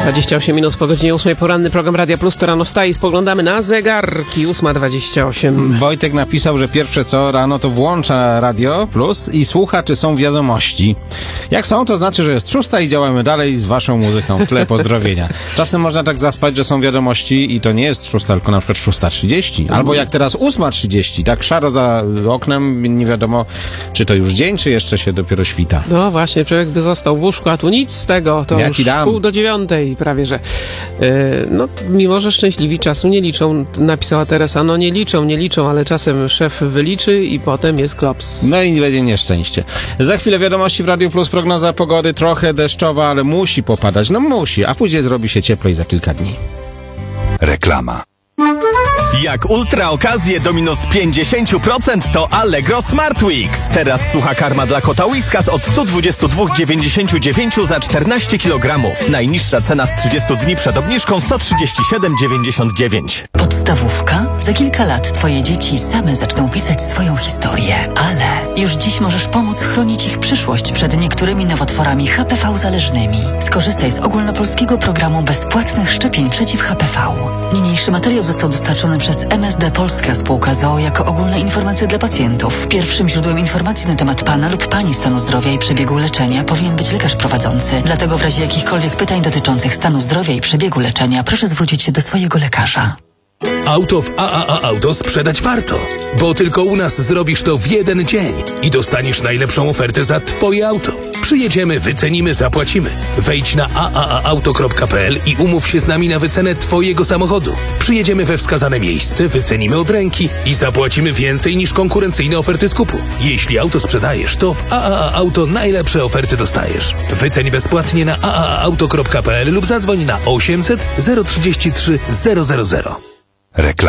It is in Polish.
28 minut po godzinie 8. Poranny program Radia Plus to rano wstaje i spoglądamy na zegarki. 8:28. Wojtek napisał, że pierwsze co rano to włącza Radio Plus i słucha, czy są wiadomości. Jak są, to znaczy, że jest 6 i działamy dalej z waszą muzyką w tle. Pozdrowienia. Czasem można tak zaspać, że są wiadomości i to nie jest 6, tylko na przykład 6:30. Albo jak teraz 8:30. Tak szaro za oknem, nie wiadomo, czy to już dzień, czy jeszcze się dopiero świta. No właśnie, człowiek by został w łóżku, a tu nic z tego. To ja już ci dam. 8:30 prawie, że. No, mimo że szczęśliwi czasu nie liczą, napisała Teresa. No nie liczą, ale czasem szef wyliczy i potem jest klops. No i będzie nieszczęście. Za chwilę wiadomości w Radio Plus, prognoza pogody trochę deszczowa, ale musi popadać. No musi, a później zrobi się cieplej za kilka dni. Reklama. Jak ultra okazje do minus 50% to Allegro Smart Weeks. Teraz sucha karma dla kota Whiskas od 122,99 za 14 kg. Najniższa cena z 30 dni przed obniżką 137,99. Podstawówka? Za kilka lat twoje dzieci same zaczną pisać swoją historię, ale już dziś możesz pomóc chronić ich przyszłość przed niektórymi nowotworami HPV zależnymi. Skorzystaj z ogólnopolskiego programu bezpłatnych szczepień przeciw HPV. Niniejszy materiał został dostarczony przez MSD Polska Spółka z o.o. jako ogólne informacje dla pacjentów. Pierwszym źródłem informacji na temat pana lub pani stanu zdrowia i przebiegu leczenia powinien być lekarz prowadzący. Dlatego w razie jakichkolwiek pytań dotyczących stanu zdrowia i przebiegu leczenia proszę zwrócić się do swojego lekarza. Auto w AAA Auto sprzedać warto, bo tylko u nas zrobisz to w jeden dzień i dostaniesz najlepszą ofertę za twoje auto. Przyjedziemy, wycenimy, zapłacimy. Wejdź na aaauto.pl i umów się z nami na wycenę twojego samochodu. Przyjedziemy we wskazane miejsce, wycenimy od ręki i zapłacimy więcej niż konkurencyjne oferty skupu. Jeśli auto sprzedajesz, to w AAA Auto najlepsze oferty dostajesz. Wyceń bezpłatnie na aaauto.pl lub zadzwoń na 800 033 000. Reklama.